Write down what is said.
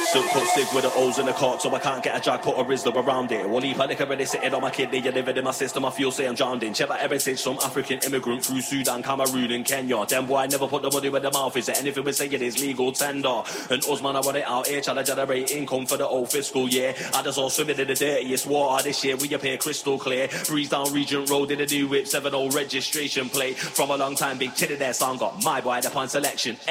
Silk cut stick with the O's in the cart, so I can't get a drag, put a Rizzler around it. One heap of liquor already sitting on my kidney, you live it in my system, I feel say I'm drowned in. Check that heritage, some African immigrant through Sudan, Cameroon and Kenya. Them boy never put the money where the mouth is, anything we say it is legal tender. And us man I want it out here, trying to generate income for the old fiscal year. I just all swimming in the dirtiest water this year, we appear crystal clear. Breeze down Regent Road in a new whip, 7-0 registration plate. From a long time, big titty there, song got my boy up on selection.